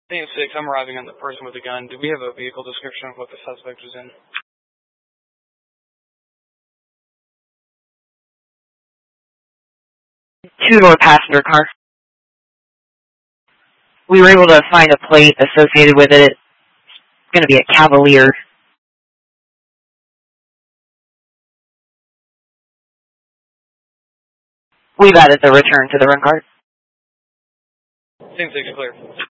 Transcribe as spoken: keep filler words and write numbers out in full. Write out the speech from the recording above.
Team six, I'm arriving on the person with the gun. Do we have a vehicle description of what the suspect was in? Two-door passenger car. We were able to find a plate associated with it. It's going to be a Cavalier. We've added the return to the run card. Team six, clear.